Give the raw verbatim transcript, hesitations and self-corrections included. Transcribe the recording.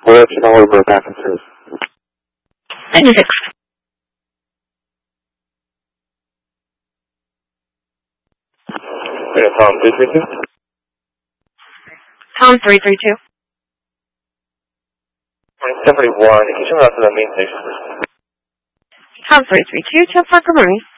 We'll let you know when we're back in service. ninety-six. Okay, Tom three three two? Tom three three two. seventy-one, can you turn out to the main station, please? Tom three three two, Topeka Marine.